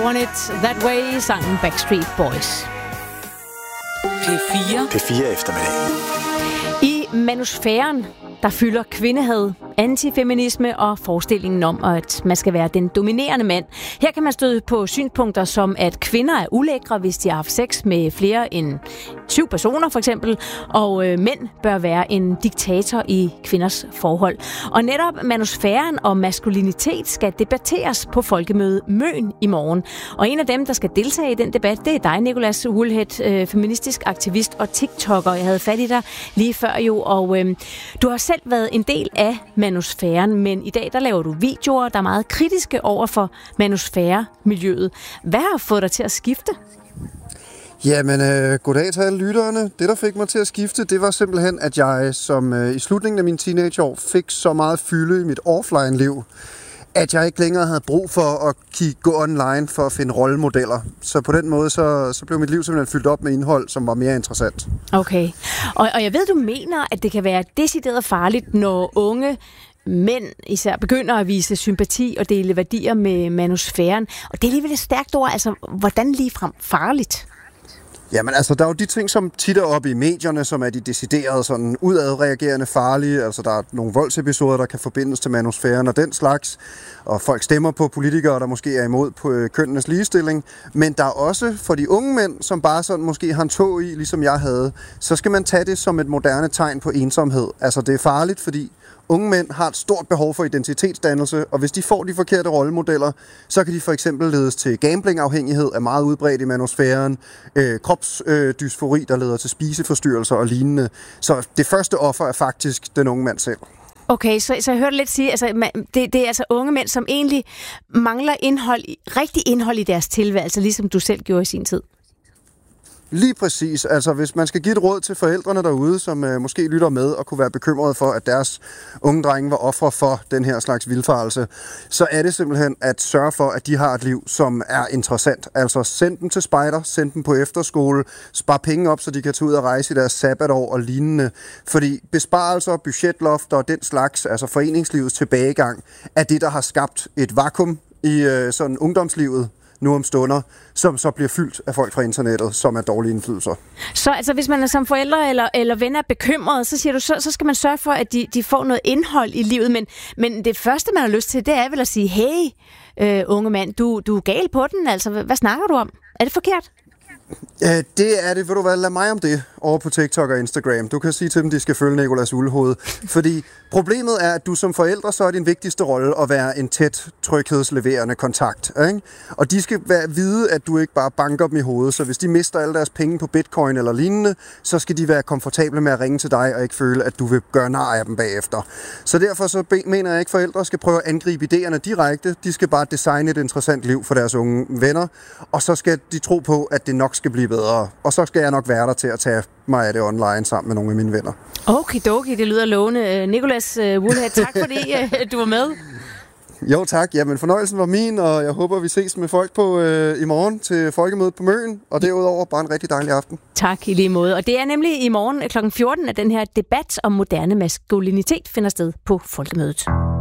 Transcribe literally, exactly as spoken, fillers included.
Want It That Way, sangen Backstreet Boys. P fire. P fire eftermiddag. I manusfæren, der fylder kvindehad, antifeminisme og forestillingen om, at man skal være den dominerende mand. Her kan man støde på synspunkter som, at kvinder er ulækre, hvis de har haft sex med flere end syv personer for eksempel, og øh, mænd bør være en diktator i kvinders forhold. Og netop manusfæren og maskulinitet skal debatteres på folkemødet Møn i morgen. Og en af dem, der skal deltage i den debat, det er dig, Nicolas Woolhead, øh, feministisk aktivist og TikToker. Jeg havde fat i dig lige før jo, og øh, du har selv været en del af manusfæren, men i dag der laver du videoer, der er meget kritiske over for manusfæremiljøet. Hvad har fået dig til at skifte? Jamen, øh, goddag til alle lytterne. Det, der fik mig til at skifte, det var simpelthen, at jeg som øh, i slutningen af mine teenageår fik så meget fylde i mit offline-liv, at jeg ikke længere havde brug for at kigge gå online for at finde rollemodeller. Så på den måde, så, så blev mit liv simpelthen fyldt op med indhold, som var mere interessant. Okay. Og, og jeg ved, du mener, at det kan være decideret farligt, når unge mænd især begynder at vise sympati og dele værdier med manusfæren. Og det er alligevel et stærkt ord. Altså, hvordan ligefrem farligt? Jamen altså, der er jo de ting, som tit er oppe i medierne, som er de deciderede, sådan udadreagerende farlige. Altså, der er nogle voldsepisoder, der kan forbindes til manusfæren og den slags. Og folk stemmer på politikere, der måske er imod på kønnenes ligestilling. Men der er også for de unge mænd, som bare sådan måske har en tog i, ligesom jeg havde, så skal man tage det som et moderne tegn på ensomhed. Altså, det er farligt, fordi unge mænd har et stort behov for identitetsdannelse, og hvis de får de forkerte rollemodeller, så kan de for eksempel ledes til gamblingafhængighed, er meget udbredt i manusfæren, øh, kropsdysfori, der leder til spiseforstyrrelser og lignende. Så det første offer er faktisk den unge mand selv. Okay, så, så jeg hørte lidt sige, altså man, det, det er altså unge mænd, som egentlig mangler indhold, rigtig indhold i deres tilværelse, ligesom du selv gjorde i sin tid. Lige præcis. Altså, hvis man skal give et råd til forældrene derude, som øh, måske lytter med og kunne være bekymrede for, at deres unge drenge var ofre for den her slags vildfarelse, så er det simpelthen at sørge for, at de har et liv, som er interessant. Altså, send dem til spejder, send dem på efterskole, spar penge op, så de kan tage ud og rejse i deres sabbatår og lignende. Fordi besparelser, budgetlofter og den slags, altså foreningslivets tilbagegang, er det, der har skabt et vakuum i øh, sådan ungdomslivet nu om stunder, som så bliver fyldt af folk fra internettet, som er dårlige indflydelser. Så altså, hvis man er som forældre eller, eller venner er bekymret, så siger du, så, så skal man sørge for, at de, de får noget indhold i livet, men, men det første, man har lyst til, det er vel at sige, hey, øh, unge mand, du, du er gal på den, altså, hvad, hvad snakker du om? Er det forkert? Ja, det er det. Ved du hvad, lad mig om det over på TikTok og Instagram. Du kan sige til dem, de skal følge Nicolas Woolhead. Fordi problemet er, at du som forældre, så er din vigtigste rolle at være en tæt, tryghedsleverende kontakt. Ikke? Og de skal være, vide, at du ikke bare banker dem i hovedet. Så hvis de mister alle deres penge på bitcoin eller lignende, så skal de være komfortable med at ringe til dig og ikke føle, at du vil gøre nar af dem bagefter. Så derfor så mener jeg ikke, at forældre skal prøve at angribe idéerne direkte. De skal bare designe et interessant liv for deres unge venner. Og så skal de tro på, at det nok skal blive bedre. Og så skal jeg nok være der til at tage mig af det online sammen med nogle af mine venner. Okidoki, det lyder lovende. Nicolas Woolhead, tak fordi du var med. Jo tak, jamen fornøjelsen var min, og jeg håber vi ses med folk på øh, i morgen til folkemødet på Møn, og derudover bare en rigtig dejlig aften. Tak i lige måde, og det er nemlig i morgen klokken fjorten, at den her debat om moderne maskulinitet finder sted på folkemødet.